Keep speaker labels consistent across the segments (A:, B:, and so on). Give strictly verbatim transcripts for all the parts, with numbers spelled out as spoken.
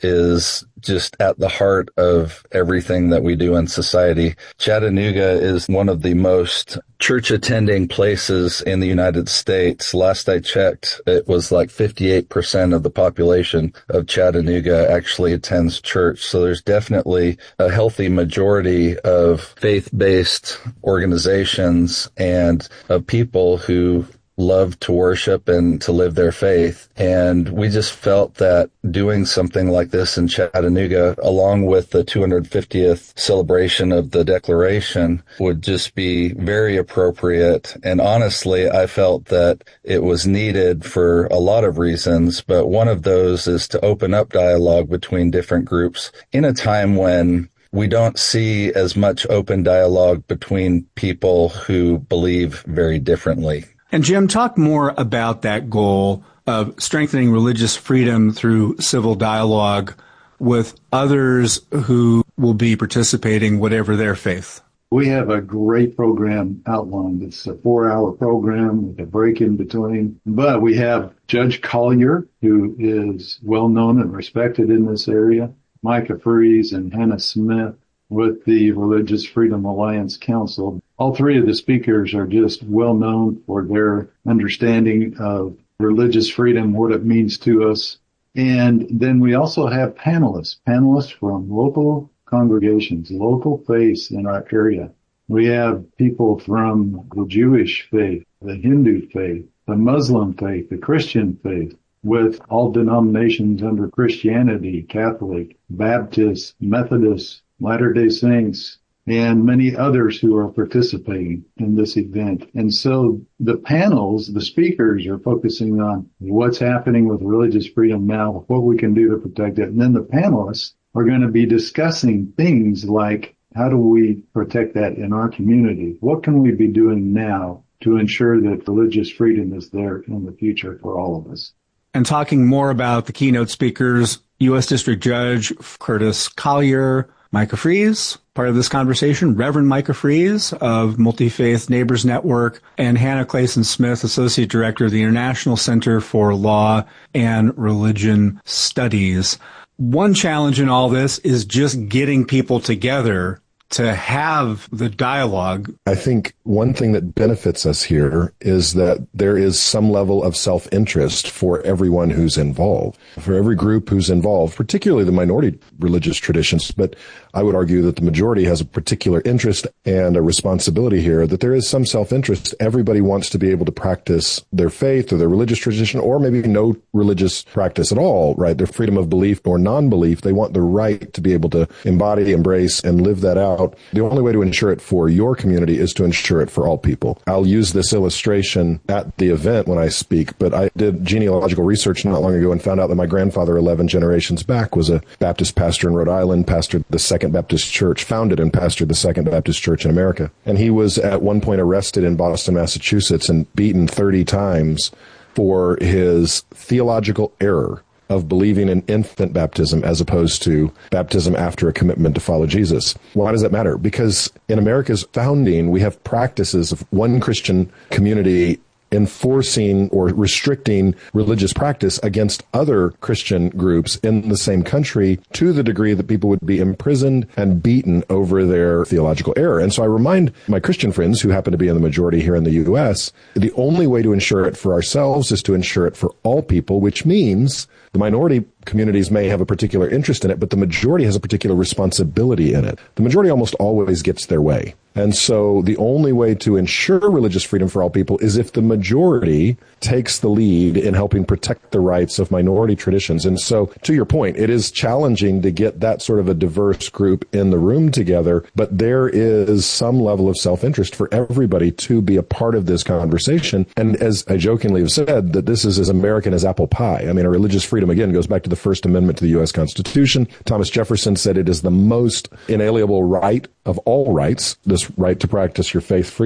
A: is just at the heart of everything that we do in society. Chattanooga is one of the most church attending places in the United States. Last I checked, it was like fifty-eight percent of the population of Chattanooga actually attends church. So there's definitely a healthy majority of faith-based organizations and of people who love to worship and to live their faith. And we just felt that doing something like this in Chattanooga, along with the two hundred fiftieth celebration of the Declaration, would just be very appropriate. And honestly, I felt that it was needed for a lot of reasons, but one of those is to open up dialogue between different groups in a time when we don't see as much open dialogue between people who believe very differently.
B: And Jim, talk more about that goal of strengthening religious freedom through civil dialogue with others who will be participating, whatever their faith.
C: We have a great program outlined. It's a four-hour program with a break in between. But we have Judge Collier, who is well-known and respected in this area, Micah Fries and Hannah Smith with the Religious Freedom Alliance Council. All three of the speakers are just well known for their understanding of religious freedom, what it means to us. And then we also have panelists, panelists from local congregations, local faiths in our area. We have people from the Jewish faith, the Hindu faith, the Muslim faith, the Christian faith, with all denominations under Christianity, Catholic, Baptist, Methodist, Latter-day Saints, and many others who are participating in this event. And so the panels, the speakers are focusing on what's happening with religious freedom now, what we can do to protect it. And then the panelists are going to be discussing things like, how do we protect that in our community? What can we be doing now to ensure that religious freedom is there in the future for all of us?
B: And talking more about the keynote speakers, U S District Judge Curtis Collier, Micah Fries, part of this conversation, Reverend Micah Fries of Multi-Faith Neighbors Network, and Hannah Clayson Smith, Associate Director of the International Center for Law and Religion Studies. One challenge in all this is just getting people together to have the dialogue.
D: I think one thing that benefits us here is that there is some level of self-interest for everyone who's involved, for every group who's involved, particularly the minority religious traditions. But I would argue that the majority has a particular interest and a responsibility here, that there is some self-interest. Everybody wants to be able to practice their faith or their religious tradition, or maybe no religious practice at all, right? Their freedom of belief or non-belief. They want the right to be able to embody, embrace, and live that out. The only way to ensure it for your community is to ensure it for all people. I'll use this illustration at the event when I speak, but I did genealogical research not long ago and found out that my grandfather, eleven generations back, was a Baptist pastor in Rhode Island, pastored the Second Baptist Church, founded and pastored the Second Baptist Church in America. And he was at one point arrested in Boston, Massachusetts, and beaten thirty times for his theological error of believing in infant baptism as opposed to baptism after a commitment to follow Jesus. Why does that matter? Because in America's founding, we have practices of one Christian community enforcing or restricting religious practice against other Christian groups in the same country to the degree that people would be imprisoned and beaten over their theological error. And so I remind my Christian friends who happen to be in the majority here in the U S, the only way to ensure it for ourselves is to ensure it for all people, which means the minority communities may have a particular interest in it, but the majority has a particular responsibility in it. The majority almost always gets their way. And so the only way to ensure religious freedom for all people is if the majority takes the lead in helping protect the rights of minority traditions. And so, to your point, it is challenging to get that sort of a diverse group in the room together, but there is some level of self-interest for everybody to be a part of this conversation. And as I jokingly have said, that this is as American as apple pie. I mean, our religious freedom, again, goes back to the First Amendment to the U S Constitution. Thomas Jefferson said it is the most inalienable right of all rights, this right to practice your faith freely.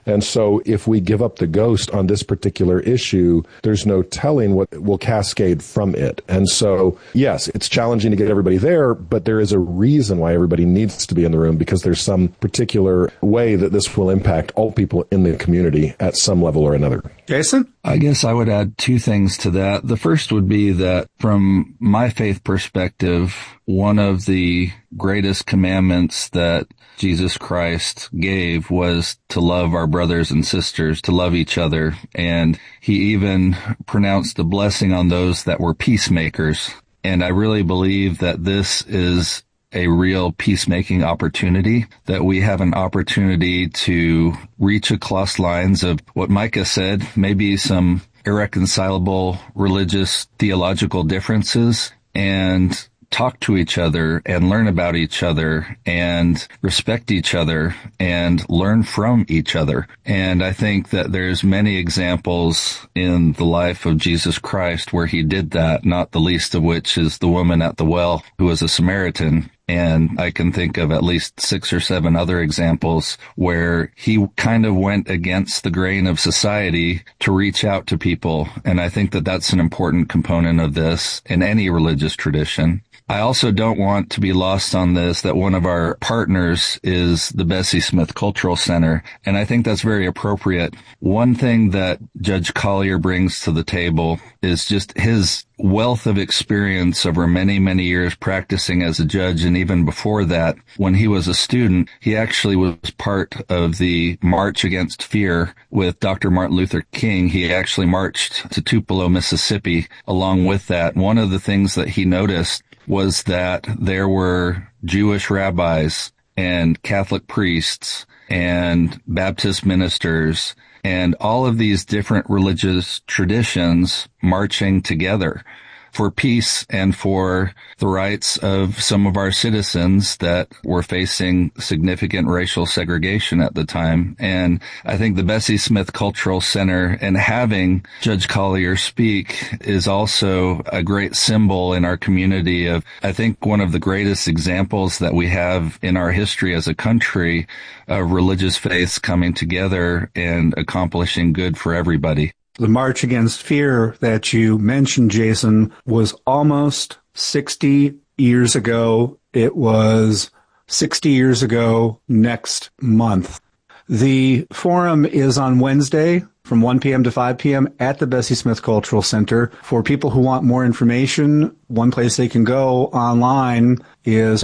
D: And so if we give up the ghost on this particular issue, there's no telling what will cascade from it. And so, yes, it's challenging to get everybody there, but there is a reason why everybody needs to be in the room, because there's some particular way that this will impact all people in the community at some level or another.
B: Jason?
A: I guess I would add two things to that. The first would be that from my faith perspective, one of the greatest commandments that Jesus Christ gave was to love our brothers and sisters, to love each other. And he even pronounced a blessing on those that were peacemakers. And I really believe that this is a real peacemaking opportunity, that we have an opportunity to reach across lines of what Micah said, maybe some irreconcilable religious theological differences, and talk to each other and learn about each other and respect each other and learn from each other. And I think that there's many examples in the life of Jesus Christ where he did that, not the least of which is the woman at the well who was a Samaritan. And I can think of at least six or seven other examples where he kind of went against the grain of society to reach out to people. And I think that that's an important component of this in any religious tradition. I also don't want to be lost on this, that one of our partners is the Bessie Smith Cultural Center, and I think that's very appropriate. One thing that Judge Collier brings to the table is just his wealth of experience over many, many years practicing as a judge, and even before that, when he was a student, he actually was part of the March Against Fear with Doctor Martin Luther King. He actually marched to Tupelo, Mississippi along with that. One of the things that he noticed was that there were Jewish rabbis and Catholic priests and Baptist ministers and all of these different religious traditions marching together for peace and for the rights of some of our citizens that were facing significant racial segregation at the time. And I think the Bessie Smith Cultural Center and having Judge Collier speak is also a great symbol in our community of, I think, one of the greatest examples that we have in our history as a country of religious faiths coming together and accomplishing good for everybody.
B: The March Against Fear that you mentioned, Jason, was almost sixty years ago. It was sixty years ago next month. The forum is on Wednesday from one p.m. to five p.m. at the Bessie Smith Cultural Center. For people who want more information, one place they can go online is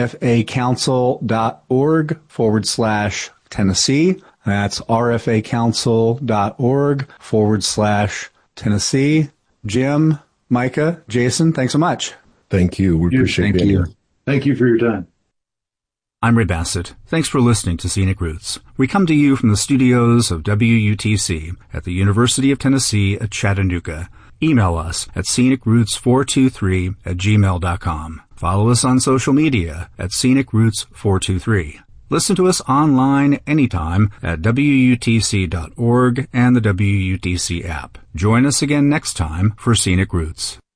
B: rfacouncil.org forward slash Tennessee. That's rfacouncil.org forward slash Tennessee. Jim, Micah, Jason, thanks so much.
D: Thank you. We appreciate being here.
C: Thank you for your time.
B: I'm Ray Bassett. Thanks for listening to Scenic Roots. We come to you from the studios of W U T C at the University of Tennessee at Chattanooga. Email us at scenic roots four two three at gmail dot com. Follow us on social media at scenic roots four two three. Listen to us online anytime at W U T C dot org and the W U T C app. Join us again next time for Scenic Roots.